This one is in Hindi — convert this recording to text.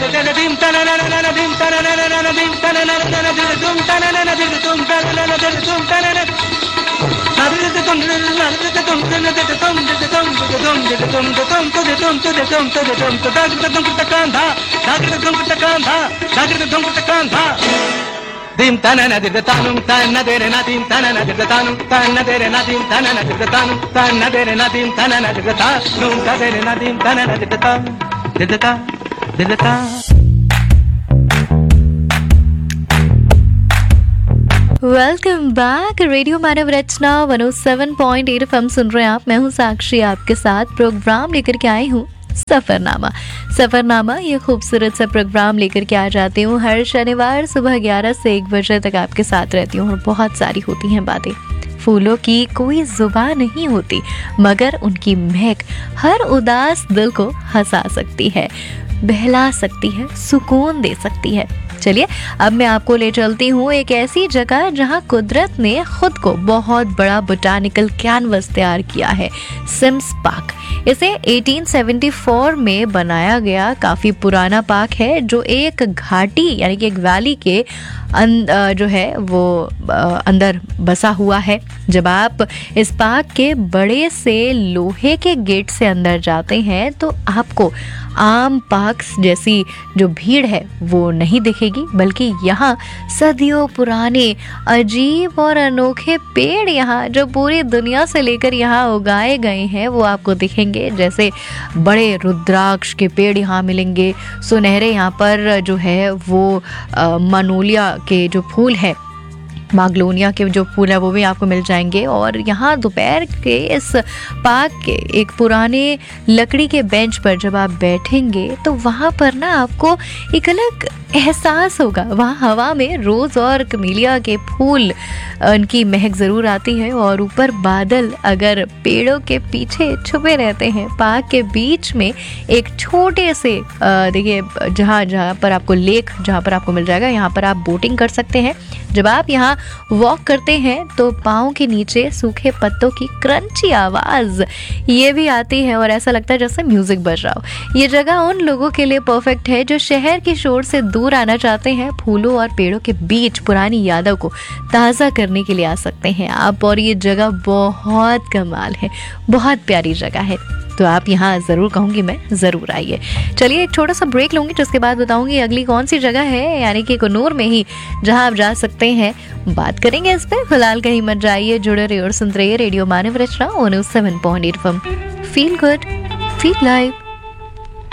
dim tanana dirda tanum tanna dere nadim tanana dirda tanum tanna dere nadim tanana dirda tanum tanna dere nadim tanana dirda tanum dere nadim tanana dirda ta. Welcome back. Radio मानव रचना 107.8 FM सुन रहे हैं आप। मैं हूं साक्षी, आपके साथ प्रोग्राम लेकर के आई हूं सफरनामा। ये खूबसूरत सा प्रोग्राम लेकर के आ जाती हूँ हर शनिवार सुबह 11 से 1 बजे तक आपके साथ रहती हूँ और बहुत सारी होती हैं बातें। फूलों की कोई जुबान नहीं होती मगर उनकी महक हर उदास दिल को हंसा सकती है, बहला सकती है, सुकून दे सकती है। चलिए अब मैं आपको ले चलती हूँ एक ऐसी जगह जहाँ कुदरत ने खुद को बहुत बड़ा बोटानिकल कैनवस तैयार किया है, सिम्स पार्क। इसे 1874 में बनाया गया काफ़ी पुराना पार्क है जो एक घाटी यानी कि एक वैली के जो है वो अंदर बसा हुआ है। जब आप इस पार्क के बड़े से लोहे के गेट से अंदर जाते हैं तो आपको आम पार्क्स जैसी जो भीड़ है वो नहीं दिखेगी, बल्कि यहाँ सदियों पुराने अजीब और अनोखे पेड़ यहाँ जो पूरी दुनिया से लेकर यहाँ उगाए गए हैं वो आपको दिखेंगे। जैसे बड़े रुद्राक्ष के पेड़ यहाँ मिलेंगे, सुनहरे यहाँ पर जो है वो मनोलिया के जो फूल है, माग्लोनिया के जो फूल है वो भी आपको मिल जाएंगे। और यहाँ दोपहर के इस पार्क के एक पुराने लकड़ी के बेंच पर जब आप बैठेंगे तो वहाँ पर ना आपको एक अलग एहसास होगा। वहाँ हवा में रोज़ और कमीलिया के फूल उनकी महक ज़रूर आती है और ऊपर बादल अगर पेड़ों के पीछे छुपे रहते हैं। पार्क के बीच में एक छोटे से देखिए जहाँ पर आपको लेक जहाँ पर आपको मिल जाएगा, यहाँ पर आप बोटिंग कर सकते हैं। जब आप यहाँ वॉक करते हैं तो पाँव के नीचे सूखे पत्तों की क्रंची आवाज़ ये भी आती है और ऐसा लगता है जैसे म्यूज़िक बज रहा हो। ये जगह उन लोगों के लिए परफेक्ट है जो शहर के शोर से दूर आना चाहते हैं। फूलों और पेड़ों के बीच पुरानी यादों को ताज़ा करने के लिए आ सकते हैं आप। और ये जगह बहुत कमाल है, बहुत प्यारी जगह है, तो आप यहाँ ज़रूर कहूँगी मैं, ज़रूर आइए। चलिए एक छोटा सा ब्रेक लूँगी जिसके बाद बताऊँगी अगली कौन सी जगह है, यानी कि कुन्नूर में ही जहाँ आप जा सकते हैं। बात करेंगे इस पर, फिलहाल कहीं मत जाइए, जुड़े रहिए और सुनते रहिए रेडियो मानव रचना 107.8 FM। Feel good, feel live.